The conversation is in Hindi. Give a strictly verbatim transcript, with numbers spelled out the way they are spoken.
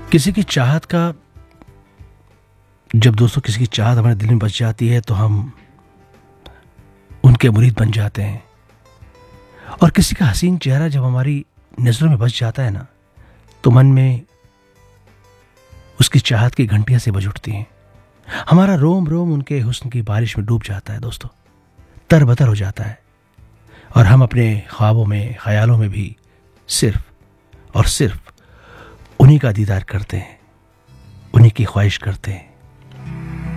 किसी की चाहत का जब दोस्तों किसी की चाहत हमारे दिल में बस जाती है तो हम उनके मुरीद बन जाते हैं। और किसी का हसीन चेहरा जब हमारी नज़रों में बस जाता है ना, तो मन में उसकी चाहत की घंटियां से बज उठती हैं। हमारा रोम रोम उनके हुस्न की बारिश में डूब जाता है दोस्तों, तरबतर हो जाता है। और हम अपने ख्वाबों में, ख्यालों में भी सिर्फ और सिर्फ उन्हीं का दीदार करते हैं, उन्हीं की ख्वाहिश करते हैं।